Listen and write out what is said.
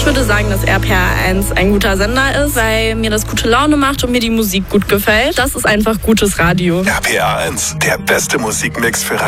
würde sagen, dass RPR1 ein guter Sender ist, weil mir das gute Laune macht und mir die Musik gut gefällt. Das ist einfach gutes Radio. RPR1, der beste Musikmix für